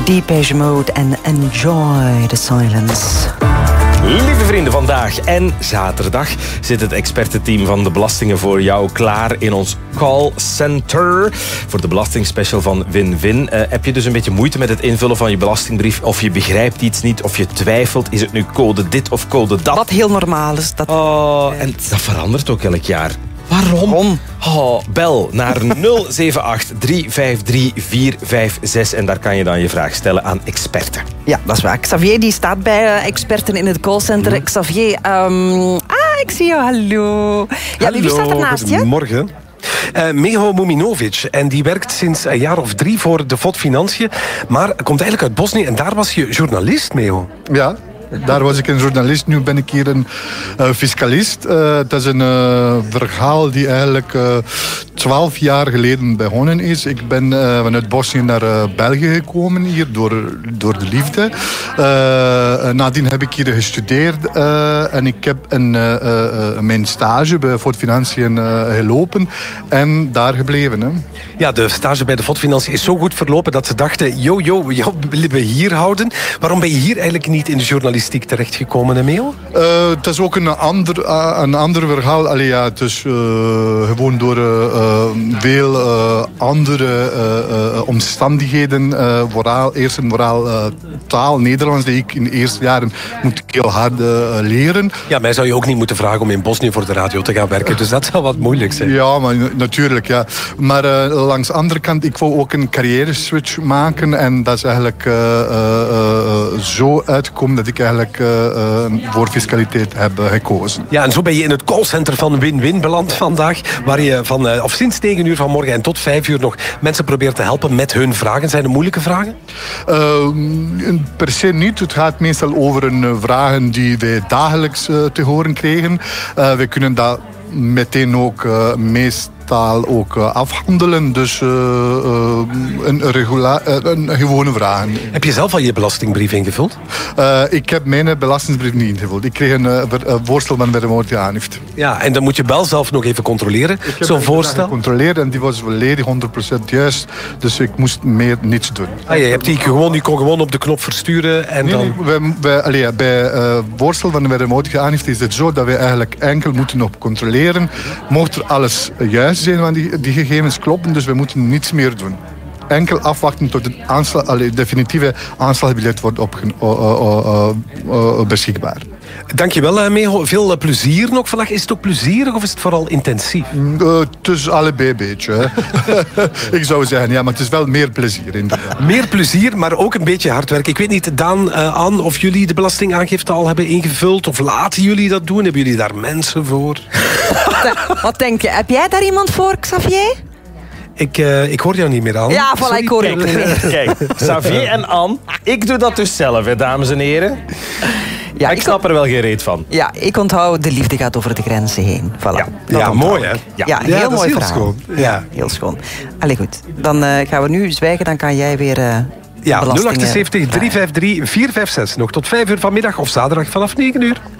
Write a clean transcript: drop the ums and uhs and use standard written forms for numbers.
Depeche Mode en Enjoy the Silence. Lieve vrienden, vandaag en zaterdag zit het expertenteam van de belastingen voor jou klaar in ons callcenter voor de belastingspecial van Win-Win. Heb je dus een beetje moeite met het invullen van je belastingbrief, of je begrijpt iets niet, of je twijfelt, is het nu code dit of code dat? Wat heel normaal is. En dat verandert ook elk jaar. Waarom? Bel naar 078 353 456 en daar kan je dan je vraag stellen aan experten. Ja, dat is waar. Xavier die staat bij experten in het callcenter. Xavier, ik zie jou. Hallo. Ja, wie staat er naast je? Morgen. Meho Muminovic. En die werkt sinds een jaar of 3 voor de FOD Financiën. Maar komt eigenlijk uit Bosnië. En daar was je journalist, Meho. Ja. Daar was ik een journalist, nu ben ik hier een fiscalist. Het is een verhaal die eigenlijk 12 jaar geleden begonnen is. Ik ben vanuit Bosnië naar België gekomen hier door de liefde. Nadien heb ik hier gestudeerd en ik heb mijn stage bij FOD Financiën gelopen en daar gebleven. Hè. Ja, de stage bij de FOD Financiën is zo goed verlopen dat ze dachten, we willen we hier houden. Waarom ben je hier eigenlijk niet in de journalistiek terechtgekomen, Meo? Het is ook een ander verhaal. Allee, ja, het is gewoon door veel andere omstandigheden. Eerst een taal, Nederlands, die ik in de eerste jaren moet ik heel hard leren. Ja, mij zou je ook niet moeten vragen om in Bosnië voor de radio te gaan werken. Dus dat zou wat moeilijk zijn. Ja, maar natuurlijk, ja. Maar langs de andere kant, ik wou ook een carrière switch maken. En dat is eigenlijk zo uitgekomen dat ik eigenlijk voor fiscaliteit heb gekozen. Ja, en zo ben je in het callcenter van Win-Win beland vandaag, waar je sinds 9 uur vanmorgen en tot 5 uur nog mensen probeert te helpen met hun vragen. Zijn er moeilijke vragen? Per se niet. Het gaat meestal over vragen die wij dagelijks te horen krijgen. We kunnen dat meteen ook meestal ook afhandelen. Dus een gewone vraag. Heb je zelf al je belastingbrief ingevuld? Ik heb mijn belastingbrief niet ingevuld. Ik kreeg een voorstel van de Moordgeaanhicht. Ja, en dan moet je wel zelf nog even controleren. Zo'n voorstel? Gecontroleerd en die was volledig 100% juist. Dus ik moest meer niets doen. Je kon gewoon op de knop versturen en dan... Bij voorstel van de Moordgeaanhicht is het zo dat we eigenlijk enkel moeten op controleren. Mocht er alles juist zijn van die gegevens kloppen, dus we moeten niets meer doen. Enkel afwachten tot het definitieve aanslagbiljet wordt beschikbaar. Dankjewel, Meho. Veel plezier nog vandaag. Is het ook plezierig of is het vooral intensief? Het is allebei een beetje. Ik zou zeggen, ja, maar het is wel meer plezier. Inderdaad. Meer plezier, maar ook een beetje hard werken. Ik weet niet, Daan, Anne, of jullie de belastingaangifte al hebben ingevuld of laten jullie dat doen? Hebben jullie daar mensen voor? Wat denk je? Heb jij daar iemand voor, Xavier? Ik hoor jou niet meer aan. Ja, voilà, ik hoor je niet meer. Kijk, Xavier en Anne, ik doe dat dus zelf, hè, dames en heren. Ja, ik snap er wel geen reet van. Ja, ik onthoud de liefde gaat over de grenzen heen. Voilà. Ja, mooi, hè? Ja, heel mooi heel verhaal. Schoon. Ja, heel schoon. Allee, goed. Dan gaan we nu zwijgen, dan kan jij weer... 078 353 456. Nog tot 5 uur vanmiddag of zaterdag vanaf 9 uur.